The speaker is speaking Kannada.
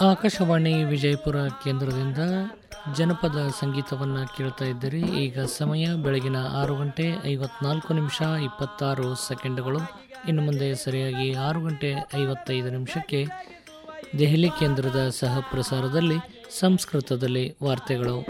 ಆಕಾಶವಾಣಿ ವಿಜಯಪುರ ಕೇಂದ್ರದಿಂದ ಜನಪದ ಸಂಗೀತವನ್ನು ಕೇಳ್ತಾ ಇದ್ದೀರಿ. ಈಗ ಸಮಯ ಬೆಳಗಿನ 6:54 ಇನ್ನು ಮುಂದೆ ಸರಿಯಾಗಿ 6:55 ದೆಹಲಿ ಕೇಂದ್ರದ ಸಹ ಪ್ರಸಾರದಲ್ಲಿ ಸಂಸ್ಕೃತದಲ್ಲಿ ವಾರ್ತೆಗಳು.